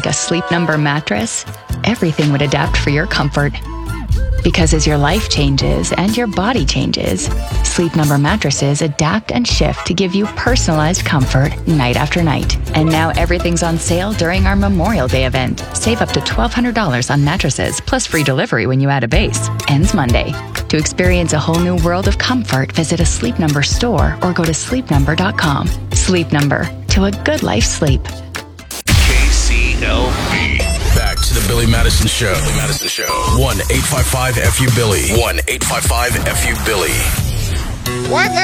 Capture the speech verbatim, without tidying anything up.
like a Sleep Number mattress, everything would adapt for your comfort. Because as your life changes and your body changes, Sleep Number mattresses adapt and shift to give you personalized comfort night after night. And now everything's on sale during our Memorial Day event. Save up to twelve hundred dollars on mattresses, plus free delivery when you add a base. Ends Monday. To experience a whole new world of comfort, visit a Sleep Number store or go to sleep number dot com. Sleep Number. To a good life sleep. K C L B. Back to the Billy Madison Show. Billy Madison Show. one eight five five F U Billy. one eight five five F U Billy. What